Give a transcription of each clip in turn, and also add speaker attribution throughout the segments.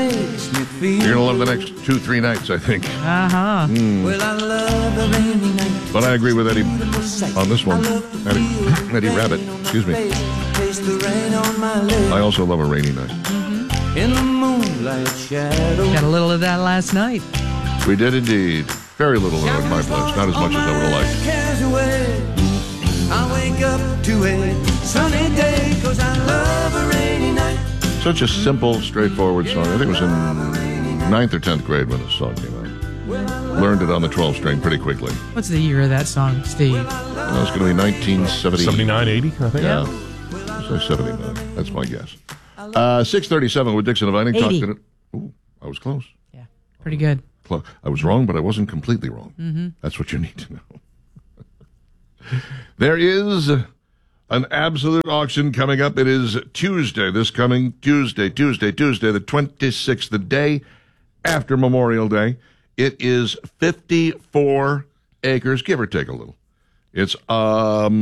Speaker 1: You're going to love the next 2-3 nights, I think.
Speaker 2: Uh-huh.
Speaker 3: Well, I love a rainy night.
Speaker 1: But I agree with Eddie on this one. Eddie Rabbit, excuse me.
Speaker 3: Taste the rain on my lips.
Speaker 1: I also love a rainy night.
Speaker 3: In the moonlight shadow.
Speaker 2: Got a little of that last night.
Speaker 1: We did indeed. Very little of my place. Not as much as I would have liked.
Speaker 3: Cares away. I wake up to a sunny day 'cause I love a rainy night.
Speaker 1: Such a simple, straightforward song. I think it was in 9th or 10th grade when this song came out. Learned it on the 12 string pretty quickly.
Speaker 2: What's the year of that song, Steve?
Speaker 1: Well, it's going to be 1970.
Speaker 4: 79, 80, I think.
Speaker 1: Yeah. So 79. That's my guess. 6:37 with Dixon and Vining.
Speaker 2: 80.
Speaker 1: Ooh, I was close.
Speaker 2: Yeah, pretty good.
Speaker 1: I was wrong, but I wasn't completely wrong.
Speaker 2: Mm-hmm.
Speaker 1: That's what you need to know. There is an absolute auction coming up. It is Tuesday, this coming Tuesday, the 26th, the day after Memorial Day. It is 54 acres, give or take a little. It's right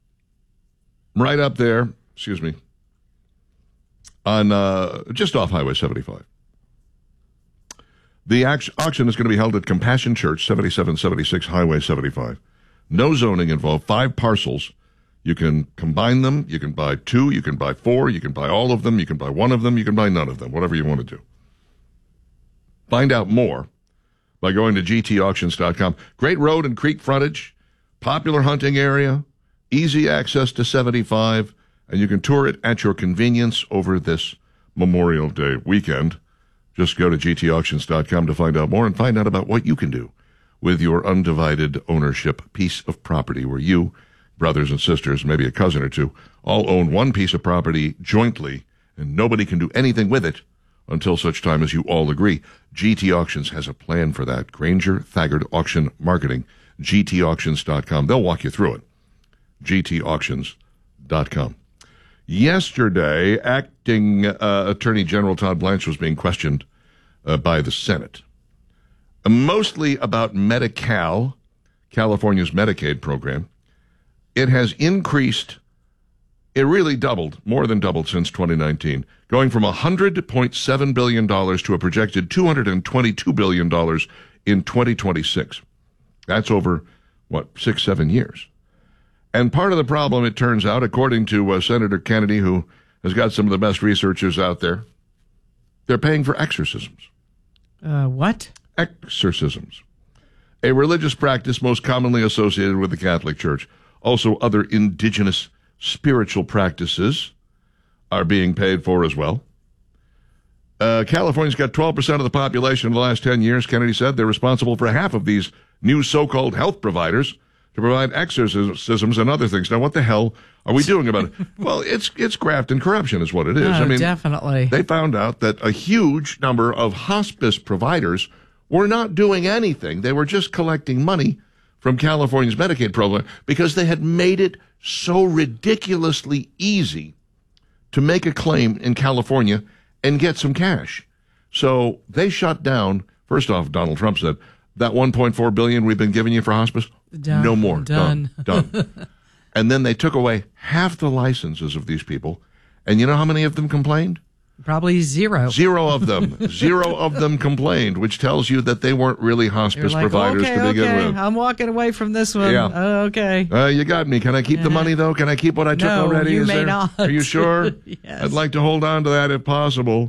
Speaker 1: up there, on just off Highway 75. The auction is going to be held at Compassion Church, 7776 Highway 75. No zoning involved, 5 parcels. You can combine them. You can buy 2. You can buy 4. You can buy all of them. You can buy one of them. You can buy none of them, whatever you want to do. Find out more by going to gtauctions.com. Great road and creek frontage, popular hunting area, easy access to 75, and you can tour it at your convenience over this Memorial Day weekend. Just go to gtauctions.com to find out more and find out about what you can do with your undivided ownership piece of property where you, brothers and sisters, maybe a cousin or two, all own one piece of property jointly, and nobody can do anything with it until such time as you all agree. GT Auctions has a plan for that. Granger Thaggart Auction Marketing, gtauctions.com. They'll walk you through it. gtauctions.com. Yesterday, acting Attorney General Todd Blanche was being questioned by the Senate, mostly about Medi-Cal, California's Medicaid program. It has increased, it really doubled, more than doubled since 2019, going from $100.7 billion to a projected $222 billion in 2026. That's over, 6-7 years. And part of the problem, it turns out, according to Senator Kennedy, who has got some of the best researchers out there, they're paying for exorcisms.
Speaker 2: What?
Speaker 1: Exorcisms. A religious practice most commonly associated with the Catholic Church. Also, other indigenous spiritual practices are being paid for as well. California's got 12% of the population in the last 10 years, Kennedy said. They're responsible for half of these new so-called health providers to provide exorcisms and other things. Now, what the hell are we doing about it? Well, it's graft and corruption is what it is.
Speaker 2: Definitely.
Speaker 1: They found out that a huge number of hospice providers were not doing anything. They were just collecting money from California's Medicaid program because they had made it so ridiculously easy to make a claim in California and get some cash. So they shut down, first off, Donald Trump said, that $1.4 billion we've been giving you for hospice, no more. Done. And then they took away half the licenses of these people. And you know how many of them complained?
Speaker 2: Probably zero.
Speaker 1: Zero of them. Zero of them complained, which tells you that they weren't really hospice providers to begin with.
Speaker 2: I'm walking away from this one.
Speaker 1: Yeah.
Speaker 2: Okay.
Speaker 1: You got me. Can I keep the money, though? Can I keep what I took already?
Speaker 2: You may not.
Speaker 1: Are you sure?
Speaker 2: Yes.
Speaker 1: I'd like to hold on to that if possible.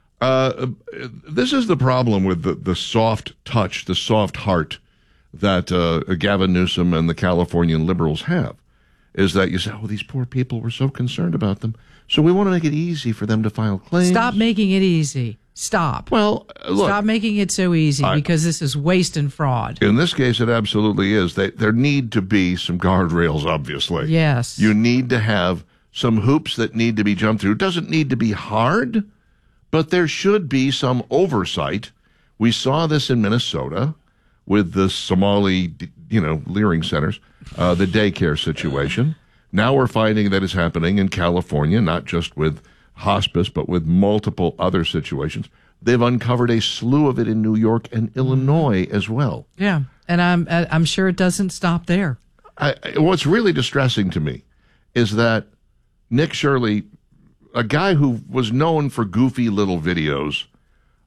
Speaker 1: This is the problem with the soft touch, the soft heart that Gavin Newsom and the Californian liberals have, is that you say, oh, these poor people, we're so concerned about them, so we want to make it easy for them to file claims.
Speaker 2: Stop making it easy. Stop.
Speaker 1: Well, look.
Speaker 2: Stop making it so easy because this is waste and fraud.
Speaker 1: In this case, it absolutely is. There need to be some guardrails, obviously.
Speaker 2: Yes.
Speaker 1: You need to have some hoops that need to be jumped through. It doesn't need to be hard, but there should be some oversight. We saw this in Minnesota with the Somali, leering centers, the daycare situation. Now we're finding that it's happening in California, not just with hospice, but with multiple other situations. They've uncovered a slew of it in New York and Illinois as well.
Speaker 2: Yeah, and I'm sure it doesn't stop there.
Speaker 1: What's really distressing to me is that Nick Shirley, a guy who was known for goofy little videos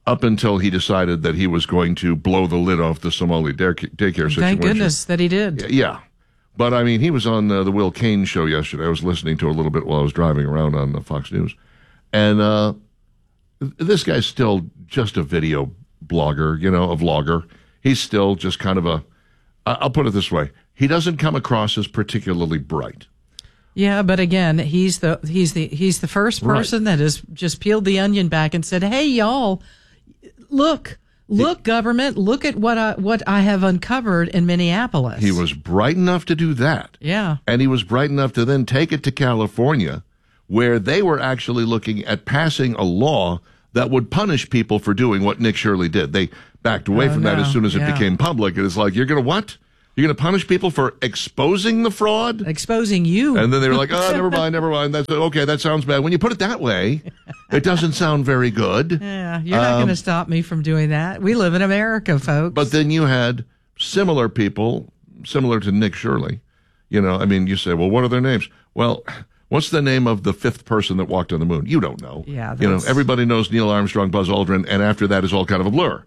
Speaker 1: up until he decided that he was going to blow the lid off the Somali daycare situation.
Speaker 2: Thank goodness that he did.
Speaker 1: Yeah. But, I mean, he was on the Will Cain show yesterday. I was listening to a little bit while I was driving around on Fox News. And this guy's still just a video blogger, a vlogger. He's still just kind of I'll put it this way. He doesn't come across as particularly bright.
Speaker 2: Yeah, but again, he's the first person that has just peeled the onion back and said, "Hey, y'all, look, government, look at what I have uncovered in Minneapolis."
Speaker 1: He was bright enough to do that.
Speaker 2: Yeah.
Speaker 1: And he was bright enough to then take it to California, where they were actually looking at passing a law that would punish people for doing what Nick Shirley did. They backed away from that as soon as it became public. It's like, you're going to what? You're going to punish people for exposing the fraud?
Speaker 2: Exposing you.
Speaker 1: And then they were like, oh, never mind. That's okay, that sounds bad. When you put it that way, it doesn't sound very good.
Speaker 2: Yeah, you're not going to stop me from doing that. We live in America, folks.
Speaker 1: But then you had similar people, similar to Nick Shirley. You say, well, what are their names? Well, what's the name of the fifth person that walked on the moon? You don't know.
Speaker 2: Yeah,
Speaker 1: everybody knows Neil Armstrong, Buzz Aldrin, and after that is all kind of a blur.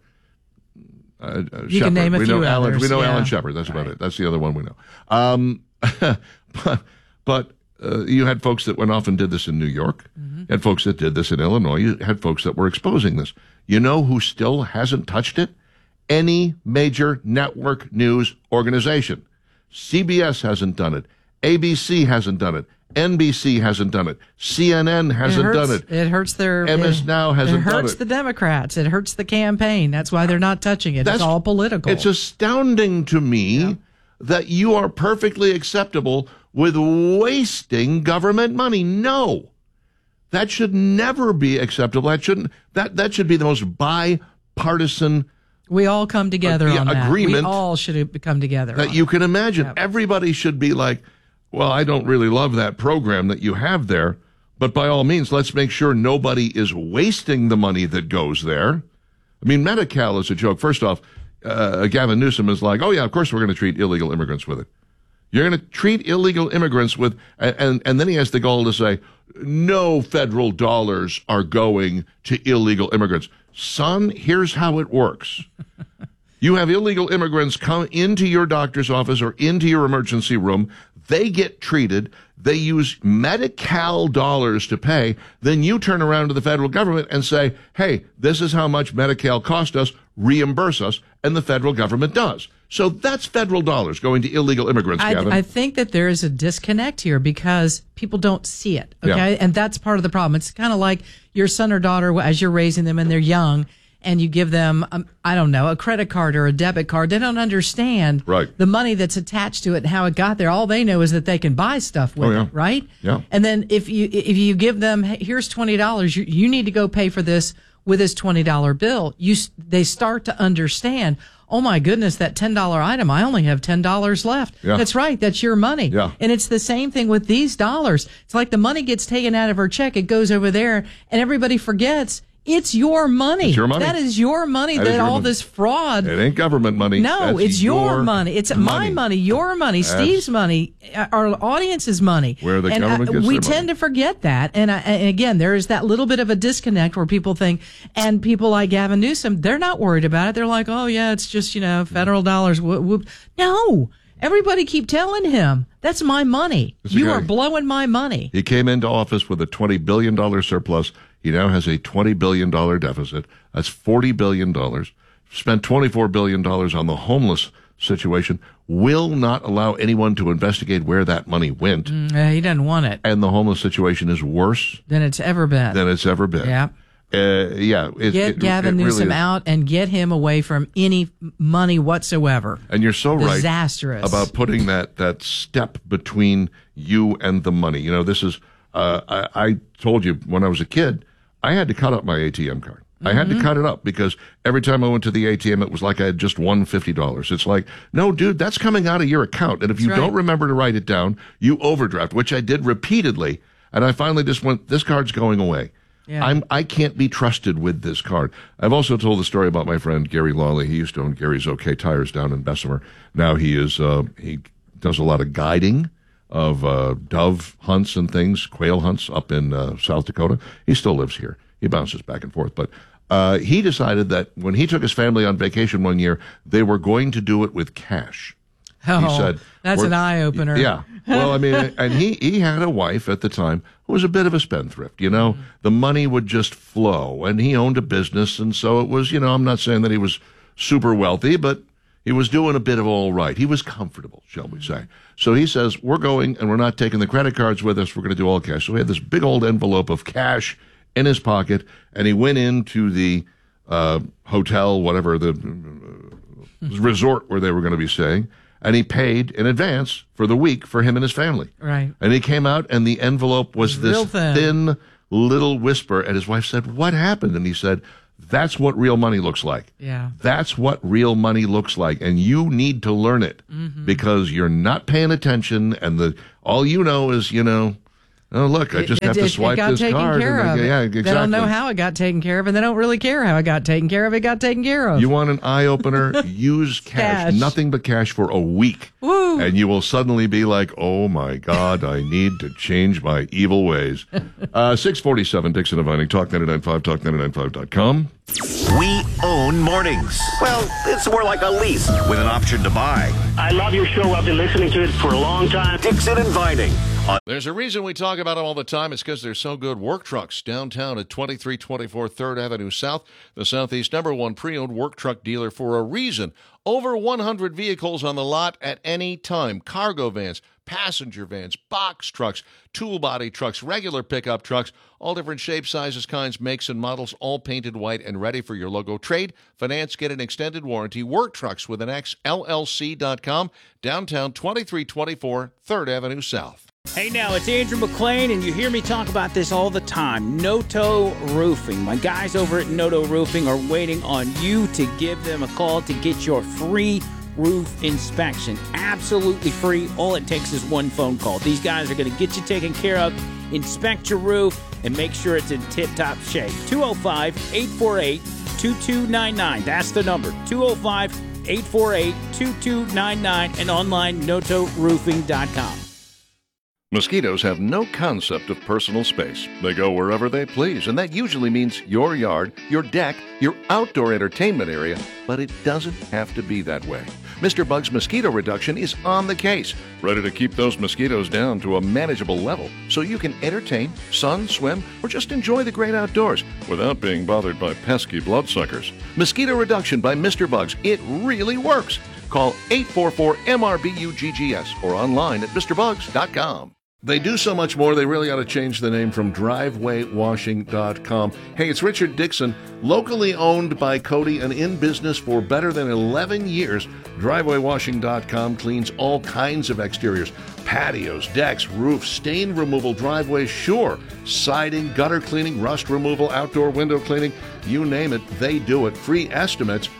Speaker 2: You can name a few others.
Speaker 1: We know Alan Shepard. That's about it. That's the other one we know. But you had folks that went off and did this in New York. You had folks that did this in Illinois. You had folks that were exposing this. You know who still hasn't touched it? Any major network news organization. CBS hasn't done it. ABC hasn't done it. NBC hasn't done it. CNN hasn't done it.
Speaker 2: It hurts their...
Speaker 1: MS Now hasn't done it.
Speaker 2: It hurts the Democrats. It hurts the campaign. That's why they're not touching it. It's all political.
Speaker 1: It's astounding to me that you are perfectly acceptable with wasting government money. No. That should never be acceptable. That should be the most bipartisan...
Speaker 2: We all come together on that.
Speaker 1: Agreement.
Speaker 2: We all should come together
Speaker 1: that you can imagine.
Speaker 2: Yep.
Speaker 1: Everybody should be like, well, I don't really love that program that you have there, but by all means, let's make sure nobody is wasting the money that goes there. I mean, Medi-Cal is a joke. First off, Gavin Newsom is like, oh, yeah, of course we're going to treat illegal immigrants with it. You're going to treat illegal immigrants with, and then he has the goal to say, no federal dollars are going to illegal immigrants. Son, here's how it works. You have illegal immigrants come into your doctor's office or into your emergency room. They get treated. They use Medi-Cal dollars to pay. Then you turn around to the federal government and say, hey, this is how much Medi-Cal cost us. Reimburse us. And the federal government does. So that's federal dollars going to illegal immigrants, Gavin.
Speaker 2: I think that there is a disconnect here because people don't see it, okay? Yeah. And that's part of the problem. It's kind of like your son or daughter, as you're raising them and they're young, and you give them, a credit card or a debit card. They don't understand the money that's attached to it and how it got there. All they know is that they can buy stuff with it, right?
Speaker 1: Yeah.
Speaker 2: And then if you give them, hey, here's $20, you need to go pay for this with this $20 bill. They start to understand, oh my goodness, that $10 item, I only have $10 left.
Speaker 1: Yeah.
Speaker 2: That's right. That's your money.
Speaker 1: Yeah.
Speaker 2: And it's the same thing with these dollars. It's like the money gets taken out of her check. It goes over there and everybody forgets. It's your money.
Speaker 1: It's your money.
Speaker 2: That is your money. That all this fraud.
Speaker 1: It ain't government money.
Speaker 2: No,
Speaker 1: that's
Speaker 2: it's your money. It's my money, your money, Steve's money, our audience's money.
Speaker 1: Where the government gets
Speaker 2: we
Speaker 1: their
Speaker 2: tend
Speaker 1: money.
Speaker 2: to forget that. And again, there is that little bit of a disconnect where people think, and people like Gavin Newsom, they're not worried about it. They're like, oh yeah, it's just, federal dollars. Whoop, whoop. No. Everybody keep telling him, that's my money. You are blowing my money.
Speaker 1: He came into office with a $20 billion surplus. He now has a $20 billion deficit. That's $40 billion. Spent $24 billion on the homeless situation. Will not allow anyone to investigate where that money went.
Speaker 2: He doesn't want it.
Speaker 1: And the homeless situation is worse
Speaker 2: than it's ever been.
Speaker 1: Yeah.
Speaker 2: Get Gavin Newsom out and get him away from any money whatsoever.
Speaker 1: And you're so right.
Speaker 2: Disastrous.
Speaker 1: About putting that step between you and the money. This is, I told you when I was a kid, I had to cut up my ATM card. I had to cut it up because every time I went to the ATM, it was like I had just won $50. It's like, no, dude, that's coming out of your account. And if you don't remember to write it down, you overdraft, which I did repeatedly. And I finally just went, this card's going away. Yeah. I can't be trusted with this card. I've also told the story about my friend Gary Lawley. He used to own Gary's OK Tires down in Bessemer. Now he does a lot of guiding of dove hunts and things, quail hunts up in South Dakota. He still lives here. He bounces back and forth. But He decided that when he took his family on vacation one year, they were going to do it with cash.
Speaker 2: Oh,
Speaker 1: he said,
Speaker 2: that's an eye-opener.
Speaker 1: Yeah. Well, I mean, and he had a wife at the time who was a bit of a spendthrift, you know. The money would just flow, and he owned a business, and so it was, you know, I'm not saying that he was super wealthy, but he was doing a bit of all right. He was comfortable, shall we say. So he says, we're going, and we're not taking the credit cards with us. We're going to do all cash. So he had this big old envelope of cash in his pocket, and he went into the hotel, whatever, the resort where they were going to be staying, and he paid in advance for the week for him and his family.
Speaker 2: Right.
Speaker 1: And he came out, and the envelope was this thin little whisper, and his wife said, what happened? And he said, that's what real money looks like.
Speaker 2: Yeah.
Speaker 1: That's what real money looks like, and you need to learn it because you're not paying attention, and all you know is, you know, oh, look, I just have to swipe this card. Yeah, exactly.
Speaker 2: They don't know how it got taken care of, and they don't really care how it got taken care of. It got taken care of.
Speaker 1: You want an eye-opener? Use cash. Nothing but cash for a week.
Speaker 2: Woo.
Speaker 1: And you will suddenly be like, oh, my God, I need to change my evil ways. 647, Dixon and Vining, Talk 99.5, talk995.com.
Speaker 4: We own mornings. Well, it's more like a lease with an option to buy.
Speaker 5: I love your show. I've been listening to it for a long time.
Speaker 4: Dixon and Vining.
Speaker 1: There's a reason we talk about them all the time. It's because they're so good. Work Trucks downtown at 2324 3rd Avenue South, the Southeast #1 pre-owned work truck dealer for a reason. Over 100 vehicles on the lot at any time. Cargo vans, passenger vans, box trucks, tool body trucks, regular pickup trucks, all different shapes, sizes, kinds, makes, and models, all painted white and ready for your logo. Trade, finance, get an extended warranty. Work Trucks with an X, LLC.com, downtown 2324 3rd Avenue South.
Speaker 6: Hey now, it's Andrew McLean, and you hear me talk about this all the time. Noto Roofing. My guys over at Noto Roofing are waiting on you to give them a call to get your free roof inspection. Absolutely free. All it takes is one phone call. These guys are going to get you taken care of, inspect your roof, and make sure it's in tip-top shape. 205-848-2299. That's the number. 205-848-2299 and online notoroofing.com.
Speaker 1: Mosquitoes have no concept of personal space. They go wherever they please, and that usually means your yard, your deck, your outdoor entertainment area, but it doesn't have to be that way. Mr. Bug's Mosquito Reduction is on the case, ready to keep those mosquitoes down to a manageable level so you can entertain, sun, swim, or just enjoy the great outdoors without being bothered by pesky bloodsuckers. Mosquito Reduction by Mr. Bugs. It really works. Call 844-MRBUGGS or online at MrBugs.com. They do so much more, they really ought to change the name from DrivewayWashing.com. Hey, it's Richard Dixon, locally owned by Cody and in business for better than 11 years. DrivewayWashing.com cleans all kinds of exteriors, patios, decks, roofs, stain removal, driveways, sure, siding, gutter cleaning, rust removal, outdoor window cleaning, you name it, they do it. Free estimates,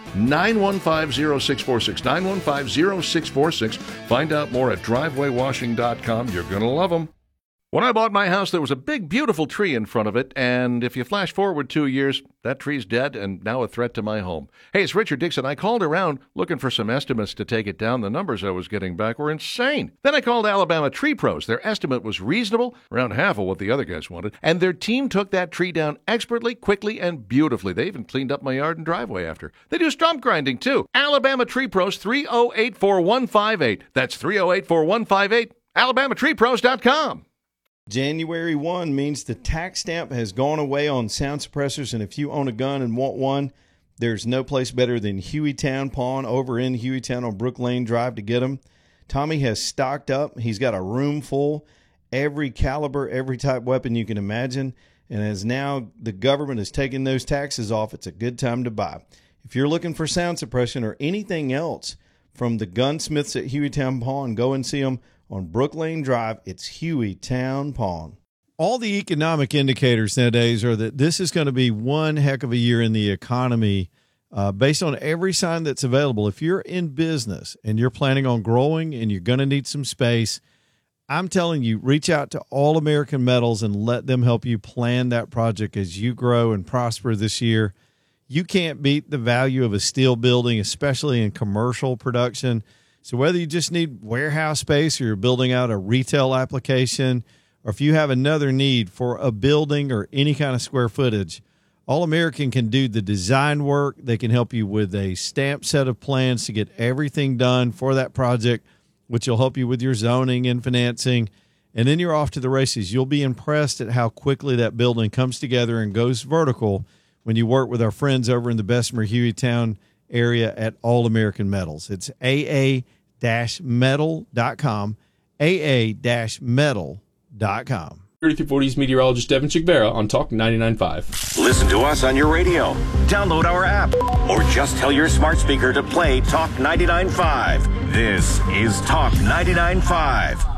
Speaker 1: 915-0646, 915-0646. Find out more at DrivewayWashing.com. You're going to love them. When I bought my house, there was a big, beautiful tree in front of it, and if you flash forward 2 years, that tree's dead and now a threat to my home. Hey, it's Richard Dixon. I called around looking for some estimates to take it down. The numbers I was getting back were insane. Then I called Alabama Tree Pros. Their estimate was reasonable, around half of what the other guys wanted, and their team took that tree down expertly, quickly, and beautifully. They even cleaned up my yard and driveway after. They do stump grinding, too. Alabama Tree Pros, 308-4158. That's 308-4158. AlabamaTreePros.com.
Speaker 7: January 1 means the tax stamp has gone away on sound suppressors, and if you own a gun and want one, there's no place better than Hueytown Pawn over in Hueytown on Brook Lane Drive to get them. Tommy has stocked up. He's got a room full, every caliber, every type weapon you can imagine, and as now the government is taking those taxes off, it's a good time to buy. If you're looking for sound suppression or anything else from the gunsmiths at Hueytown Pawn, go and see them on Brook Lane Drive. It's Hueytown Pawn. All the economic indicators nowadays are that this is going to be one heck of a year in the economy based on every sign that's available. If you're in business and you're planning on growing and you're going to need some space, I'm telling you, reach out to All American Metals and let them help you plan that project as you grow and prosper this year. You can't beat the value of a steel building, especially in commercial production. So whether you just need warehouse space or you're building out a retail application, or if you have another need for a building or any kind of square footage, All American can do the design work. They can help you with a stamp set of plans to get everything done for that project, which will help you with your zoning and financing. And then you're off to the races. You'll be impressed at how quickly that building comes together and goes vertical when you work with our friends over in the Bessemer Hueytown area at All American Metals. It's aa-metal.com, aa-metal.com.
Speaker 8: 3340's meteorologist Devin Chigbera on Talk 99.5.
Speaker 4: Listen to us on your radio. Download our app. Or just tell your smart speaker to play Talk 99.5. This is Talk 99.5.